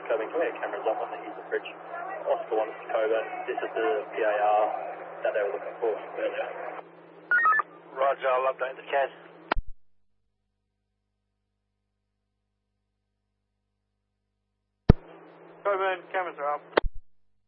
Coburn, can we get cameras up on the Eastern Bridge? Oscar 1 to Coburn, this is the PAR that they were looking for earlier. Roger, I'll update the CAD. Coburn, cameras are up.